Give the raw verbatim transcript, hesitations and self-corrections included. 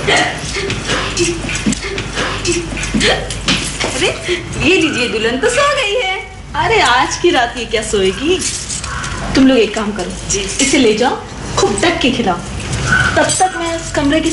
अरे ये लीजिए, दुल्हन तो सो गई है। अरे आज की रात ये क्या सोएगी? तुम लोग एक काम करो जी, इसे ले जाओ, खूब ढक के खिलाओ, तब तक मैं उस कमरे की